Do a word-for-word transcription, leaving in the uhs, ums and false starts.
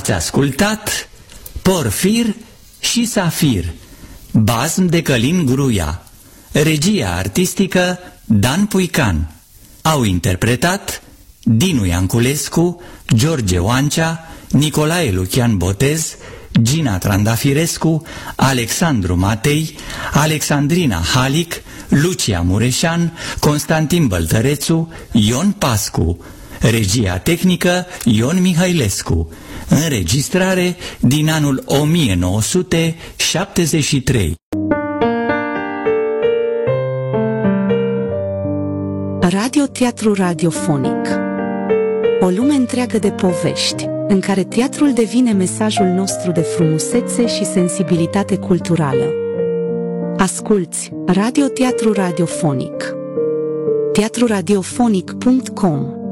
Ați ascultat Porfir și Safir, basm de Călin Gruia, regia artistică Dan Puican. Au interpretat Dinu Ianculescu, George Oancea, Nicolae Lucian Botez, Gina Trandafirescu, Alexandru Matei, Alexandrina Halic, Lucia Mureșan, Constantin Băltărețu, Ion Pascu. Regia tehnică Ion Mihailescu. Înregistrare din anul o mie nouă sute șaptezeci și trei. Radio Teatru Radiofonic. O lume întreagă de povești, în care teatrul devine mesajul nostru de frumusețe și sensibilitate culturală. Asculți Radio Teatru Radiofonic. teatru radiofonic punct com